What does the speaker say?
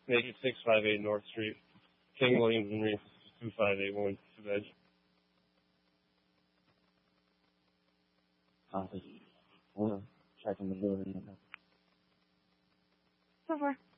Make it 658 North Street. King Williams and Reese, 2581. Veg. Copy. Hold on. Checking the building. So far.